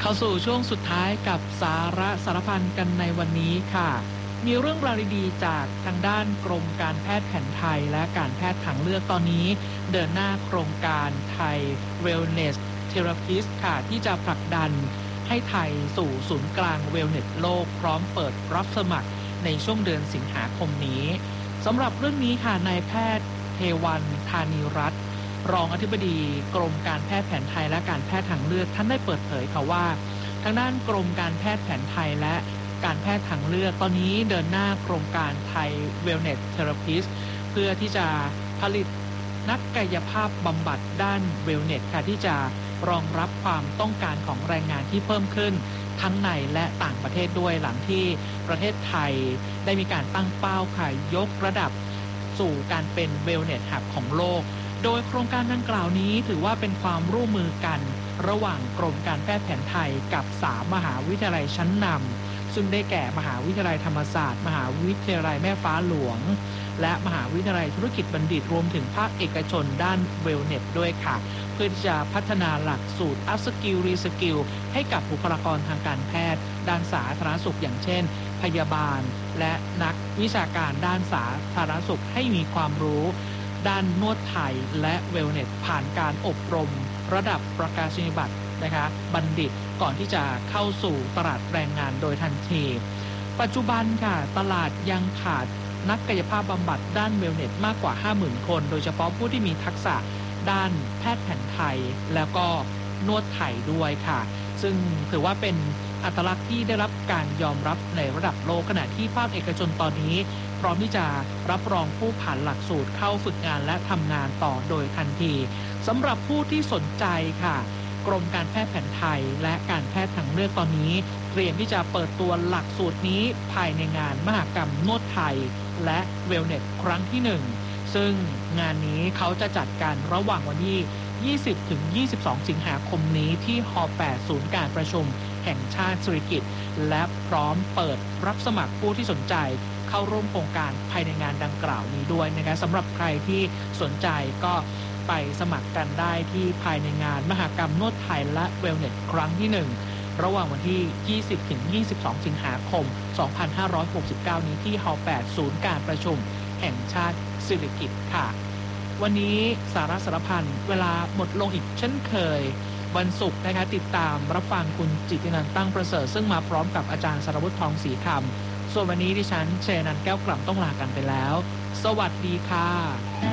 าสู่ช่วงสุดท้ายกับสาระสารพันกันในวันนี้ค่ะ มีเรื่องราวดีๆจากทางด้านกรมการแพทย์แผนไทยและการแพทย์ทางเลือกตอนนี้เดินหน้าโครงการไทย Wellness Therapist ค่ะที่จะผลักดันให้ไทยสู่ศูนย์กลาง Wellness โลกพร้อมเปิดรับสมัครในช่วงเดือนสิงหาคมนี้สำหรับเรื่องนี้ค่ะนายแพทย์เทวันธานีรัตน์รองอธิบดีกรมการแพทย์แผนไทยและการแพทย์ทางเลือกท่านได้เปิดเผยค่ะว่าทางด้านกรมการแพทย์แผนไทยและการแพทย์ทางเลือกตอนนี้เดินหน้าโครงการไทย Wellness Therapist เพื่อที่จะผลิตนักกายภาพบำบัดด้าน Wellness ค่ะที่จะรองรับความต้องการของแรงงานที่เพิ่มขึ้นทั้งในและต่างประเทศด้วยหลังที่ประเทศไทยได้มีการตั้งเป้าค่ะยกระดับสู่การเป็น Wellness Hub ของโลกโดยโครงการดังกล่าวนี้ถือว่าเป็นความร่วมมือกันระหว่างกรมการแพทย์แผนไทยกับ3มหาวิทยาลัยชั้นนำซึ่งได้แก่มหาวิทยาลัยธรรมศาสตร์มหาวิทยาลัยแม่ฟ้าหลวงและมหาวิทยาลัยธุรกิจบัณฑิตรวมถึงภาคเอกชนด้านเวลเนสด้วยค่ะเพื่อที่จะพัฒนาหลักสูตร Up Skill Re Skill ให้กับบุคลากรทางการแพทย์ด้านสาธารณสุขอย่างเช่นพยาบาลและนักวิชาการด้านสาธารณสุขให้มีความรู้ด้านนวดไทยและเวลเนสผ่านการอบรมระดับประกาศนียบัตรนะคะบัณฑิตก่อนที่จะเข้าสู่ตลาดแรงงานโดยทันทีปัจจุบันค่ะตลาดยังขาดนักกายภาพบำบัดด้านเวลเนสมากกว่า 50,000 คนโดยเฉพาะผู้ที่มีทักษะด้านแพทย์แผนไทยแล้วก็นวดไทยด้วยค่ะซึ่งถือว่าเป็นอัตลักษณ์ที่ได้รับการยอมรับในระดับโลกขณะที่ภาคเอกชนตอนนี้พร้อมที่จะรับรองผู้ผ่านหลักสูตรเข้าฝึกงานและทำงานต่อโดยทันทีสำหรับผู้ที่สนใจค่ะกรมการแพทย์แผนไทยและการแพทย์ทางเลือกตอนนี้เตรียมที่จะเปิดตัวหลักสูตรนี้ภายในงานมหกรรมนวดไทยและเวลเนสครั้งที่1ซึ่งงานนี้เขาจะจัดการระหว่างวันที่ 20-22 สิงหาคมนี้ที่ฮ8ศูนย์การประชุมแห่งชาติสิริกิติ์และพร้อมเปิดรับสมัครผู้ที่สนใจเข้าร่วมโครงการภายในงานดังกล่าวนี้ด้วยนะคะสำหรับใครที่สนใจก็ไปสมัครกันได้ที่ภายในงานมหกรรมนวดไทยและเวลเนสครั้งที่1ระหว่างวันที่ 20-22 สิงหาคม 2569 นี้ที่ฮ8ศูนย์การประชุมแห่งชาติสิริกิติ์ค่ะวันนี้สาระสารพันเวลาหมดลงอีกเช่นเคยวันศุกร์นะคะติดตามรับฟังคุณจิตตินันท์ตั้งประเสริฐซึ่งมาพร้อมกับอาจารย์สรวุฒิทองศรีคำส่วนวันนี้ดิฉันเชนันท์แก้วกล่ำต้องลากันไปแล้วสวัสดีค่ะ